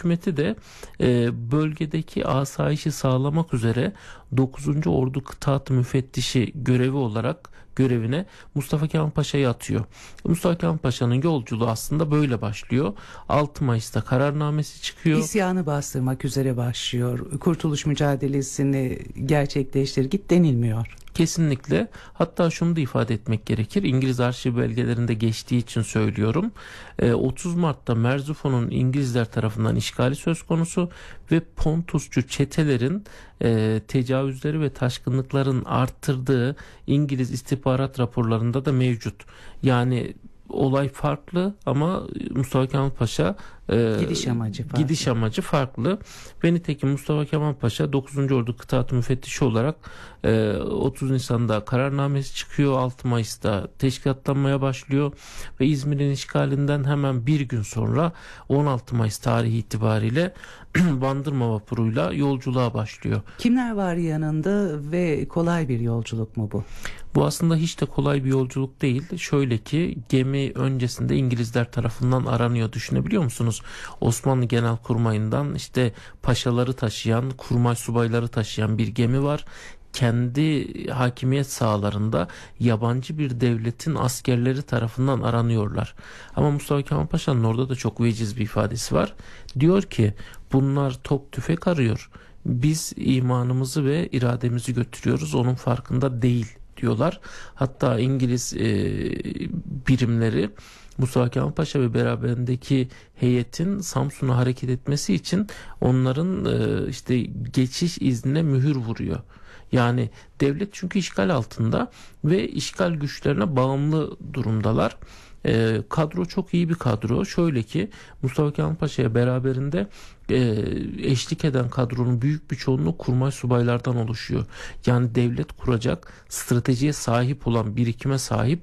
hükümeti de bölgedeki asayişi sağlamak üzere 9. Ordu Kıtaat Müfettişi görevine Mustafa Kemal Paşa'yı atıyor. Mustafa Kemal Paşa'nın yolculuğu aslında böyle başlıyor. 6 Mayıs'ta kararnamesi çıkıyor. İsyanı bastırmak üzere başlıyor. Kurtuluş mücadelesini gerçekleştir git denilmiyor. Kesinlikle. Hatta şunu da ifade etmek gerekir. İngiliz arşiv belgelerinde geçtiği için söylüyorum. 30 Mart'ta Merzifon'un İngilizler tarafından işgali söz konusu ve Pontusçu çetelerin tecavüzleri ve taşkınlıkların arttırdığı İngiliz istihbarat raporlarında da mevcut. Yani olay farklı ama Mustafa Kemal Paşa gidiş amacı farklı. Ve nitekim Mustafa Kemal Paşa 9. Ordu Kıtaat Müfettişi olarak 30 Nisan'da kararnamesi çıkıyor. 6 Mayıs'ta teşkilatlanmaya başlıyor ve İzmir'in işgalinden hemen bir gün sonra 16 Mayıs tarihi itibariyle Bandırma vapuruyla yolculuğa başlıyor. Kimler var yanında ve kolay bir yolculuk mu bu? Bu aslında hiç de kolay bir yolculuk değil. Şöyle ki gemi öncesinde İngilizler tarafından aranıyor, düşünebiliyor musunuz? Osmanlı Genelkurmay'ından işte paşaları taşıyan, kurmay subayları taşıyan bir gemi var. Kendi hakimiyet sahalarında yabancı bir devletin askerleri tarafından aranıyorlar. Ama Mustafa Kemal Paşa'nın orada da çok veciz bir ifadesi var. Diyor ki bunlar top tüfek arıyor. Biz imanımızı ve irademizi götürüyoruz. Onun farkında değil diyorlar. Hatta İngiliz birimleri Mustafa Kemal Paşa ve beraberindeki heyetin Samsun'a hareket etmesi için onların işte geçiş iznine mühür vuruyor. Yani devlet çünkü işgal altında ve işgal güçlerine bağımlı durumdalar. Kadro çok iyi bir kadro. Şöyle ki Mustafa Kemal Paşa'ya beraberinde eşlik eden kadronun büyük bir çoğunluğu kurmay subaylardan oluşuyor. Yani devlet kuracak stratejiye sahip olan, birikime sahip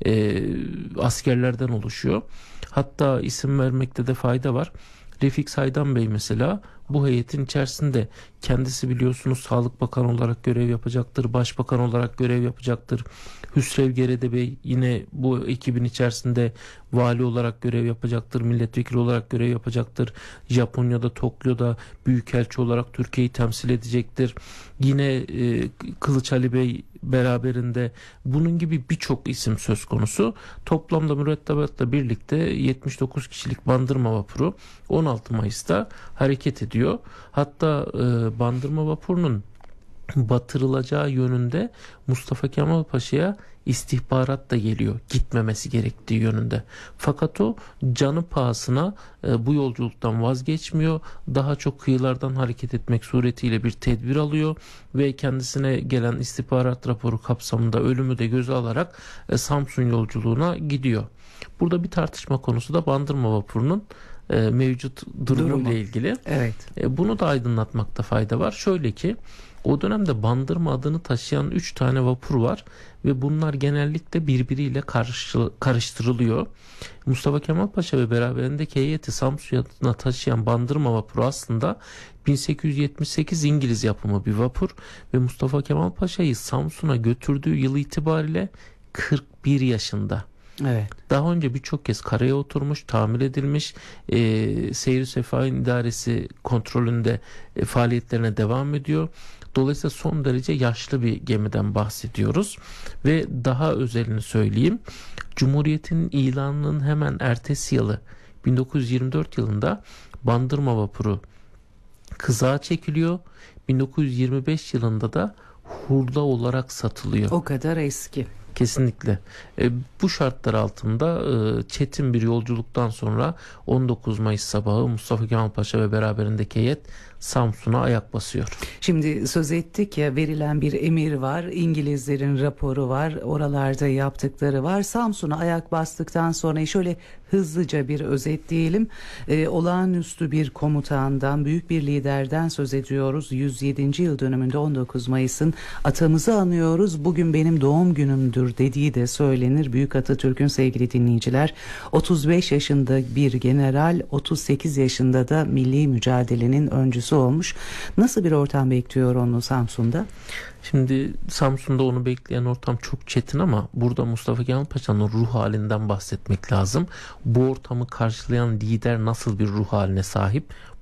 askerlerden oluşuyor. Hatta isim vermekte de fayda var. Refik Saydam Bey mesela bu heyetin içerisinde, kendisi biliyorsunuz Sağlık Bakanı olarak görev yapacaktır, Başbakan olarak görev yapacaktır. Hüsrev Gerede Bey yine bu ekibin içerisinde vali olarak görev yapacaktır, milletvekili olarak görev yapacaktır. Japonya'da, Tokyo'da büyükelçi olarak Türkiye'yi temsil edecektir. Yine Kılıç Ali Bey beraberinde, bunun gibi birçok isim söz konusu. Toplamda mürettebatla birlikte 79 kişilik Bandırma vapuru 16 Mayıs'ta hareket ediyor. Hatta Bandırma vapurunun batırılacağı yönünde Mustafa Kemal Paşa'ya istihbarat da geliyor, gitmemesi gerektiği yönünde. Fakat o canı pahasına bu yolculuktan vazgeçmiyor. Daha çok kıyılardan hareket etmek suretiyle bir tedbir alıyor ve kendisine gelen istihbarat raporu kapsamında ölümü de göze alarak Samsun yolculuğuna gidiyor. Burada bir tartışma konusu da Bandırma vapurunun mevcut durumu ile ilgili. Evet. Bunu da aydınlatmakta fayda var. Şöyle ki o dönemde Bandırma adını taşıyan 3 tane vapur var ve bunlar genellikle birbiriyle karıştırılıyor. Mustafa Kemal Paşa ve beraberindeki heyeti Samsun'a taşıyan Bandırma vapuru aslında 1878 İngiliz yapımı bir vapur ve Mustafa Kemal Paşa'yı Samsun'a götürdüğü yıl itibariyle 41 yaşında. Evet. Daha önce birçok kez karaya oturmuş, tamir edilmiş, Seyir-i Sefahin İdaresi kontrolünde faaliyetlerine devam ediyor. Dolayısıyla son derece yaşlı bir gemiden bahsediyoruz. Ve daha özelini söyleyeyim. Cumhuriyet'in ilanının hemen ertesi yılı 1924 yılında Bandırma vapuru kızığa çekiliyor. 1925 yılında da hurda olarak satılıyor. O kadar eski. Kesinlikle. Bu şartlar altında çetin bir yolculuktan sonra 19 Mayıs sabahı Mustafa Kemal Paşa ve beraberindeki heyet Samsun'a ayak basıyor. Şimdi söz ettik ya, verilen bir emir var, İngilizlerin raporu var, oralarda yaptıkları var. Samsun'a ayak bastıktan sonra şöyle hızlıca bir özetleyelim. Olağanüstü bir komutandan, büyük bir liderden söz ediyoruz. 107. yıl dönümünde 19 Mayıs'ın atamızı anıyoruz. Bugün benim doğum günümdür dediği de söylenir. Büyük Atatürk'ün, sevgili dinleyiciler, 35 yaşında bir general, 38 yaşında da milli mücadelenin öncüsü olmuş. Nasıl bir ortam bekliyor onu Samsun'da? Şimdi Samsun'da onu bekleyen ortam çok çetin ama burada Mustafa Kemal Paşa'nın ruh halinden bahsetmek lazım. Bu ortamı karşılayan lider nasıl bir ruh haline sahip?